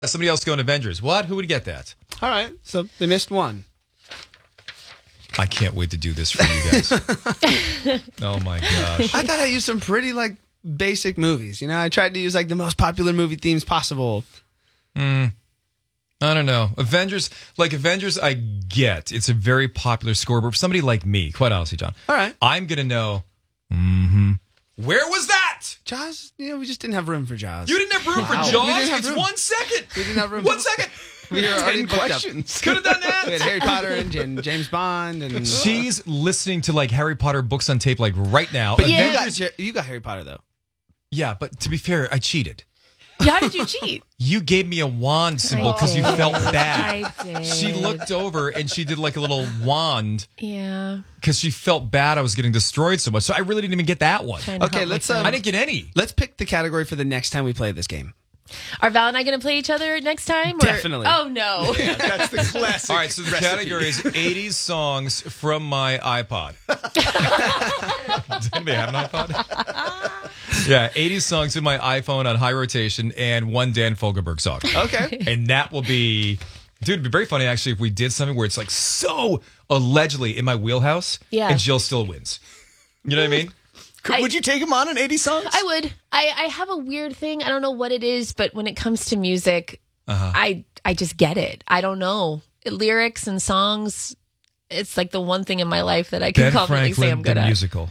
Somebody else going Avengers. What? Who would get that? All right. So they missed one. I can't wait to do this for you guys. Oh, my gosh. I thought I used some pretty, basic movies. I tried to use, the most popular movie themes possible. I don't know. Avengers, I get. It's a very popular score. But for somebody like me, quite honestly, John. All right. I'm going to know, where was that? Jaws, we just didn't have room for Jaws. You didn't have room for We Jaws? didn't have It's room. 1 second. We didn't have room. 1 second. We were already 10 booked up. questions. Could have done that. We had Harry Potter and James Bond. And She's listening to Harry Potter books on tape right now. But Avengers- you got Harry Potter, though. Yeah, but to be fair, I cheated. Yeah, how did you cheat? You gave me a wand symbol because you felt bad. I did. She looked over and she did a little wand Yeah. because she felt bad I was getting destroyed so much. So I really didn't even get that one. Trying to Okay, help let's, myself. I didn't get any. Let's pick the category for the next time we play this game. Are Val and I going to play each other next time? Definitely. Oh, no. Yeah, that's the classic. All right, so the recipe. category is 80s songs from my iPod. Does anybody have an iPod? Yeah, 80s songs in my iPhone on high rotation and one Dan Fogelberg song. Okay. And that will be, dude, it'd be very funny actually if we did something where it's so allegedly in my wheelhouse and Jill still wins. You know what I mean? Would you take him on an 80 songs? I would. I have a weird thing. I don't know what it is, but when it comes to music, I just get it. I don't know. Lyrics and songs, it's the one thing in my life that I can Ben confidently say Franklin, I'm good the at. musical.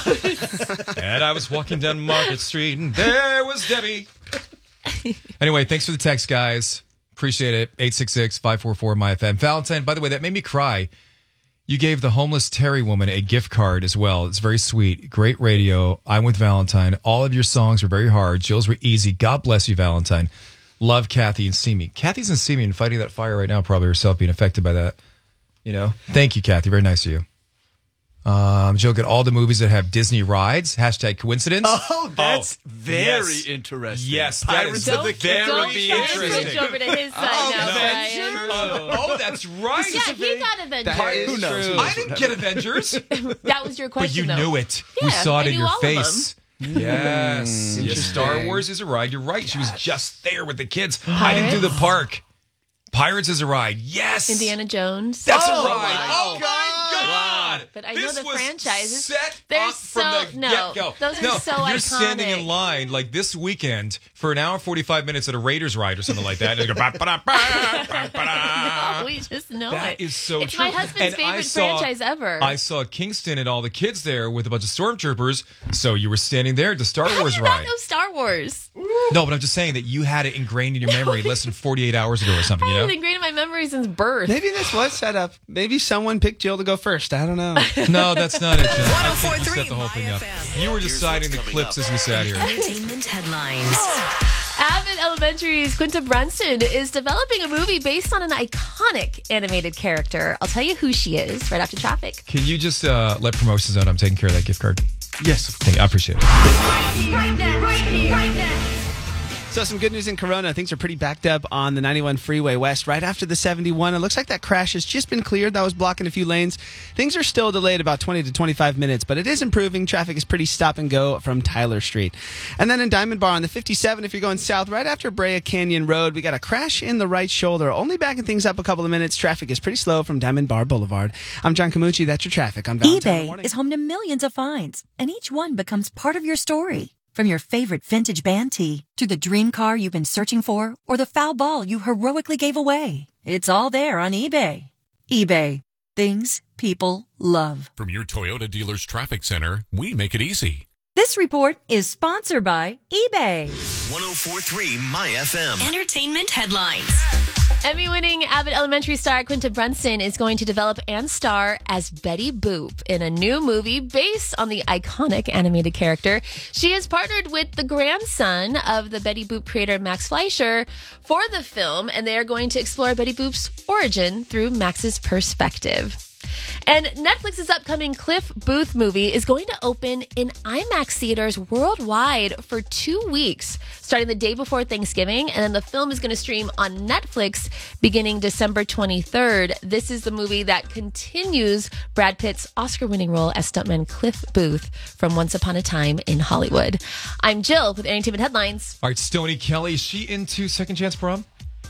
And I was walking down Market Street, and there was Debbie. Anyway, thanks for the text, guys. Appreciate it. 866-544-MyFM. Valentine, by the way, that made me cry. You gave the homeless Terry woman a gift card as well. It's very sweet. Great radio. I'm with Valentine. All of your songs were very hard. Jill's were easy. God bless you, Valentine. Love Kathy and Simi. Kathy's in Simi and fighting that fire right now, probably herself being affected by that. Thank you, Kathy. Very nice of you. Jill, get all the movies that have Disney rides. Hashtag coincidence. Oh, that's very yes. interesting. Yes, that Pirates is of the very Don't be try to interesting. switch over to his side now, Brian. That's right. Yeah, he got Avengers. That is Who knows? true. I didn't get Avengers, That was your but question, you though. knew it. We Yeah, saw I it in knew your all of face. Yes. Yes. Star Interesting. Wars is a ride. You're right. She was just there with the kids. I didn't do the park. Pirates is a ride. Yes. Indiana Jones. That's a Oh, ride. wow. Oh, my God. But I know This the was franchises. Set They're up from so- the no, get-go. those are no, so you're standing iconic. in line this weekend for an hour and 45 minutes at a Raiders ride or something like that. And you go, ba-ba-da-ba-ba-ba-ba. No, we just know That it. is so it's true. my husband's And I favorite saw- franchise ever. I saw Kingston and all the kids there with a bunch of stormtroopers. So you were standing there at the Star How Wars do you not ride. know Star Wars? No, but I'm just saying that you had it ingrained in your memory less than 48 hours ago or something, I you have know? it ingrained in my memory since birth. Maybe this was set up. Maybe someone picked Jill to go first. I don't know. No, that's not it, Jen. I think you 104.3 set the whole thing up. MyFM. You were deciding the clips as we sat here. Entertainment headlines. Abbott Elementary's Quinta Brunson is developing a movie based on an iconic animated character. I'll tell you who she is right after traffic. Can you just let promotions know I'm taking care of that gift card? Yes. Thank you. I appreciate it. So some good news in Corona. Things are pretty backed up on the 91 Freeway West right after the 71. It looks like that crash has just been cleared. That was blocking a few lanes. Things are still delayed about 20 to 25 minutes, but it is improving. Traffic is pretty stop and go from Tyler Street. And then in Diamond Bar on the 57, if you're going south, right after Brea Canyon Road, we got a crash in the right shoulder. Only backing things up a couple of minutes. Traffic is pretty slow from Diamond Bar Boulevard. I'm John Camucci. That's your traffic on Valentine eBay Morning. is home to millions of finds, and each one becomes part of your story. From your favorite vintage band tee to the dream car you've been searching for or the foul ball you heroically gave away. It's all there on eBay. eBay. Things people love. From your Toyota dealer's traffic center, we make it easy. This report is sponsored by eBay. 104.3 MyFM. Entertainment headlines. Emmy-winning Abbott Elementary star Quinta Brunson is going to develop and star as Betty Boop in a new movie based on the iconic animated character. She has partnered with the grandson of the Betty Boop creator, Max Fleischer, for the film, and they are going to explore Betty Boop's origin through Max's perspective. And Netflix's upcoming Cliff Booth movie is going to open in IMAX theaters worldwide for 2 weeks, starting the day before Thanksgiving. And then the film is going to stream on Netflix beginning December 23rd. This is the movie that continues Brad Pitt's Oscar-winning role as stuntman Cliff Booth from Once Upon a Time in Hollywood. I'm Jill with Entertainment Headlines. All right, Stoney Kelly, is she into Second Chance Prom?